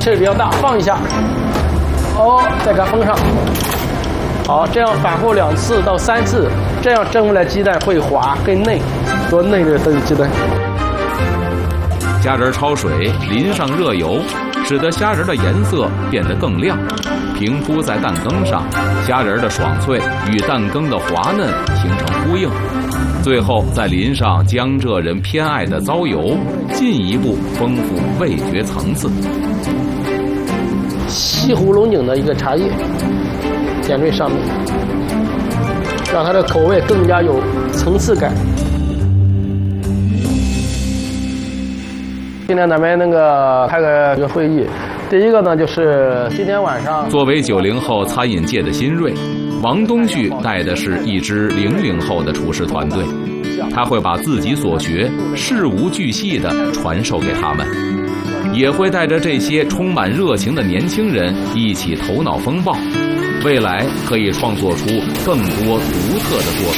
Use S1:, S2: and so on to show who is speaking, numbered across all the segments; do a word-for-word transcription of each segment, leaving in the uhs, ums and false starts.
S1: 气儿比较大，放一下，哦，再给它封上。好，这样反复两次到三次，这样蒸出来鸡蛋会滑更嫩，多嫩的炖鸡蛋。
S2: 虾仁焯水，淋上热油，使得虾仁的颜色变得更亮，平铺在蛋羹上，虾仁的爽脆与蛋羹的滑嫩形成呼应。最后再淋上江浙人偏爱的糟油，进一步丰富味觉层次。
S1: 西湖龙井的一个茶叶点缀上面，让它的口味更加有层次感。今天咱们那个开个一个会议，第一个呢就是今天晚上，
S2: 作为九零后餐饮界的新锐，王东旭带的是一支零零后的厨师团队，他会把自己所学事无巨细地传授给他们，也会带着这些充满热情的年轻人一起头脑风暴，未来可以创作出更多独特的作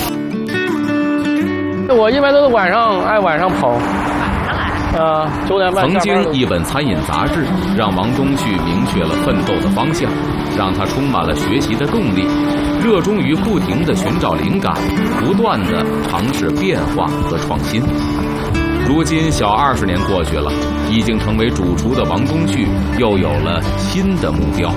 S1: 品。我一般都是晚上爱晚上跑。呃，九点半。
S2: 曾经一本餐饮杂志让王东旭明确了奋斗的方向，让他充满了学习的动力，热衷于不停地寻找灵感，不断地尝试变化和创新。如今小二十年过去了，已经成为主厨的王东旭又有了新的目标。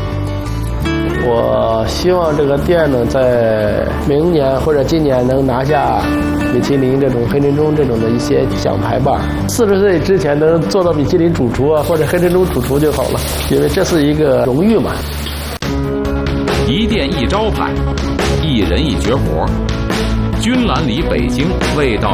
S1: 我希望这个店呢，在明年或者今年能拿下米其林这种黑珍珠这种的一些奖牌吧。四十岁之前能做到米其林主厨啊，或者黑珍珠主厨就好了，因为这是一个荣誉嘛。
S2: 一店一招牌，一人一绝活，君兰里北京味道